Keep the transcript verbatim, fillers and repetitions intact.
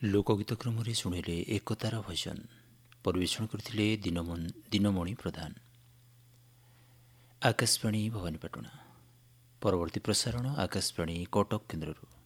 ଲୋକଗୀତ କ୍ରମରେ ଶୁଣିଲେ ଏକତାର ଭଜନ। ପରିବେଷଣ କରିଥିଲେ ଦିନମଣି ପ୍ରଧାନ। ଆକାଶବାଣୀ ଭବାନୀପାଟଣା। ପରବର୍ତ୍ତୀ ପ୍ରସାରଣ ଆକାଶବାଣୀ କଟକ କେନ୍ଦ୍ରରୁ।